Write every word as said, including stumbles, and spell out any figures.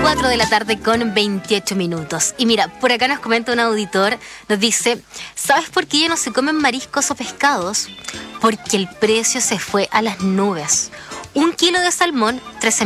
cuatro de la tarde con veintiocho minutos. Y mira, por acá nos comenta un auditor, nos dice, ¿sabes por qué ya no se comen mariscos o pescados? Porque el precio se fue a las nubes. Un kilo de salmón, trece